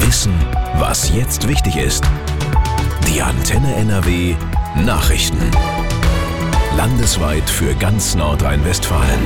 Wissen, was jetzt wichtig ist. Die Antenne NRW Nachrichten. Landesweit für ganz Nordrhein-Westfalen.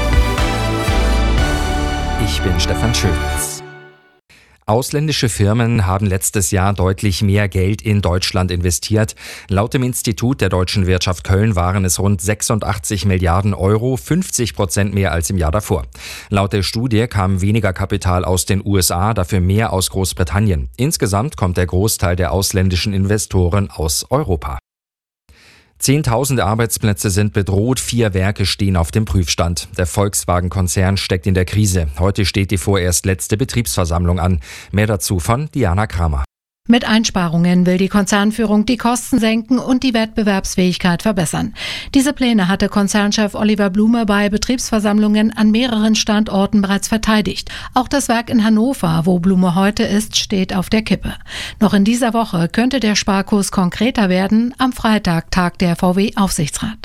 Ich bin Stefan Schöpitz. Ausländische Firmen haben letztes Jahr deutlich mehr Geld in Deutschland investiert. Laut dem Institut der Deutschen Wirtschaft Köln waren es rund 86 Milliarden Euro, 50% mehr als im Jahr davor. Laut der Studie kam weniger Kapital aus den USA, dafür mehr aus Großbritannien. Insgesamt kommt der Großteil der ausländischen Investoren aus Europa. Zehntausende Arbeitsplätze sind bedroht, 4 Werke stehen auf dem Prüfstand. Der Volkswagen-Konzern steckt in der Krise. Heute steht die vorerst letzte Betriebsversammlung an. Mehr dazu von Diana Kramer. Mit Einsparungen will die Konzernführung die Kosten senken und die Wettbewerbsfähigkeit verbessern. Diese Pläne hatte Konzernchef Oliver Blume bei Betriebsversammlungen an mehreren Standorten bereits verteidigt. Auch das Werk in Hannover, wo Blume heute ist, steht auf der Kippe. Noch in dieser Woche könnte der Sparkurs konkreter werden. Am Freitag tagt der VW-Aufsichtsrat.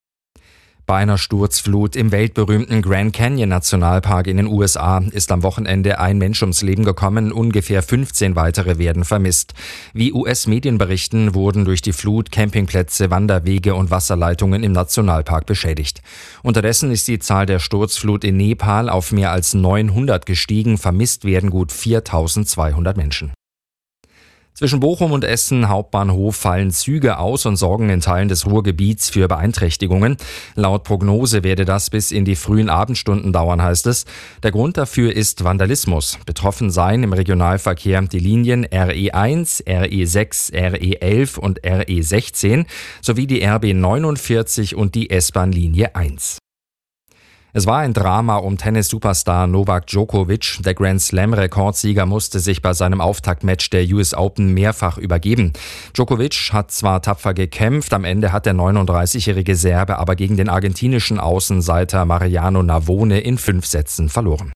Bei einer Sturzflut im weltberühmten Grand Canyon Nationalpark in den USA ist am Wochenende ein Mensch ums Leben gekommen, ungefähr 15 weitere werden vermisst. Wie US-Medien berichten, wurden durch die Flut Campingplätze, Wanderwege und Wasserleitungen im Nationalpark beschädigt. Unterdessen ist die Zahl der Sturzflut in Nepal auf mehr als 900 gestiegen, vermisst werden gut 4.200 Menschen. Zwischen Bochum und Essen Hauptbahnhof fallen Züge aus und sorgen in Teilen des Ruhrgebiets für Beeinträchtigungen. Laut Prognose werde das bis in die frühen Abendstunden dauern, heißt es. Der Grund dafür ist Vandalismus. Betroffen seien im Regionalverkehr die Linien RE1, RE6, RE11 und RE16 sowie die RB 49 und die S-Bahn-Linie 1. Es war ein Drama um Tennis-Superstar Novak Djokovic. Der Grand-Slam-Rekordsieger musste sich bei seinem Auftaktmatch der US Open mehrfach übergeben. Djokovic hat zwar tapfer gekämpft, am Ende hat der 39-jährige Serbe aber gegen den argentinischen Außenseiter Mariano Navone in 5 Sätzen verloren.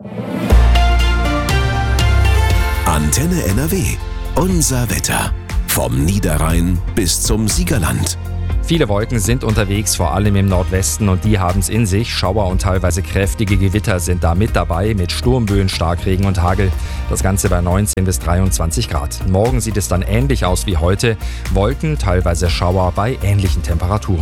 Antenne NRW. Unser Wetter. Vom Niederrhein bis zum Siegerland. Viele Wolken sind unterwegs, vor allem im Nordwesten, und die haben es in sich. Schauer und teilweise kräftige Gewitter sind da mit dabei, mit Sturmböen, Starkregen und Hagel. Das Ganze bei 19 bis 23 Grad. Morgen sieht es dann ähnlich aus wie heute. Wolken, teilweise Schauer bei ähnlichen Temperaturen.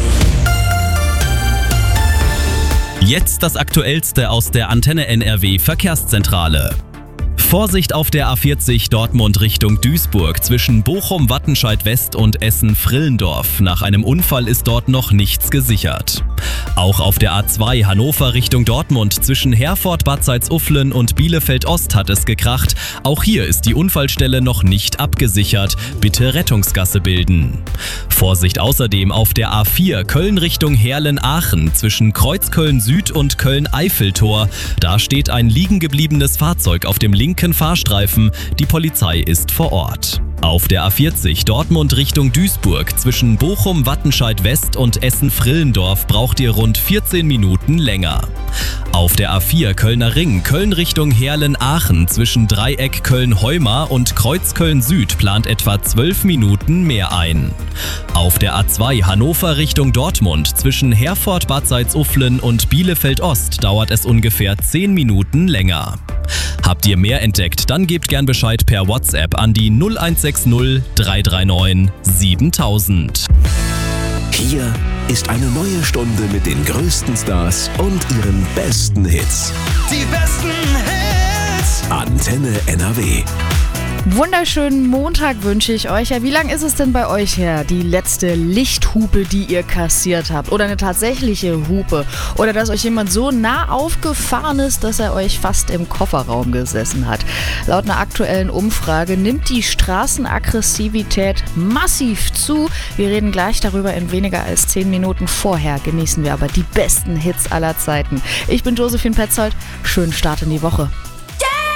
Jetzt das Aktuellste aus der Antenne NRW Verkehrszentrale. Vorsicht auf der A40 Dortmund Richtung Duisburg zwischen Bochum, Wattenscheid West und Essen-Frillendorf. Nach einem Unfall ist dort noch nichts gesichert. Auch auf der A2 Hannover Richtung Dortmund zwischen Herford, Bad Salzuflen und Bielefeld Ost hat es gekracht. Auch hier ist die Unfallstelle noch nicht abgesichert. Bitte Rettungsgasse bilden. Vorsicht außerdem auf der A4 Köln Richtung Heerlen-Aachen zwischen Kreuzköln Süd und Köln-Eiffeltor. Da steht ein liegen gebliebenes Fahrzeug auf dem linken Fahrstreifen. Die Polizei ist vor Ort. Auf der A40 Dortmund Richtung Duisburg zwischen Bochum, Wattenscheid West und Essen-Frillendorf braucht ihr rund 14 Minuten länger. Auf der A4 Kölner Ring Köln Richtung Heerlen-Aachen zwischen Dreieck Köln-Heumar und Kreuzköln Süd plant etwa 12 Minuten mehr ein. Auf der A2 Hannover Richtung Dortmund zwischen Herford, Bad Salzuflen und Bielefeld Ost dauert es ungefähr 10 Minuten länger. Habt ihr mehr entdeckt, dann gebt gern Bescheid per WhatsApp an die 0160 339 7000. Hier ist eine neue Stunde mit den größten Stars und ihren besten Hits. Die besten Hits. Antenne NRW. Wunderschönen Montag wünsche ich euch. Ja, wie lang ist es denn bei euch her, die letzte Lichthupe, die ihr kassiert habt? Oder eine tatsächliche Hupe? Oder dass euch jemand so nah aufgefahren ist, dass er euch fast im Kofferraum gesessen hat? Laut einer aktuellen Umfrage nimmt die Straßenaggressivität massiv zu. Wir reden gleich darüber in weniger als 10 Minuten. Vorher genießen wir aber die besten Hits aller Zeiten. Ich bin Josephine Petzold. Schönen Start in die Woche.